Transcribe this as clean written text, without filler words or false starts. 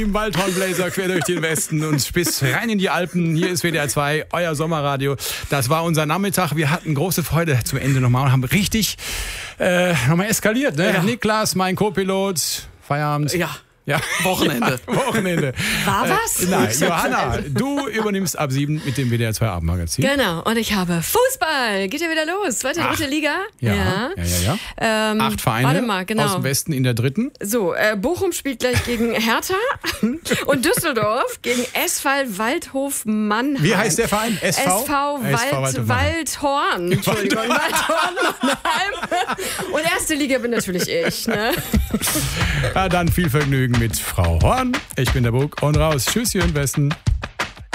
Im Waldhornblazer quer durch den Westen und bis rein in die Alpen. Hier ist WDR 2, euer Sommerradio. Das war unser Nachmittag. Wir hatten große Freude zum Ende nochmal und haben richtig nochmal eskaliert. Ne? Ja. Niklas, mein Co-Pilot, Feierabend. Ja. Wochenende. Ja, Wochenende. War was? Nein, Johanna, du übernimmst ab 7 mit dem WDR 2 Abendmagazin. Genau, und ich habe Fußball. Geht ja wieder los. Zweite, dritte Liga. Ja. 8 Vereine warte mal, genau. aus dem Westen in der dritten. So, Bochum spielt gleich gegen Hertha und Düsseldorf gegen SV Waldhof Mannheim. Wie heißt der Verein? SV Waldhorn. Entschuldigung, Waldhorn Mannheim. Und erste Liga bin natürlich ich. Ne? Ja, dann viel Vergnügen mit Frau Horn. Ich bin der Bug und raus. Tschüss hier im Westen.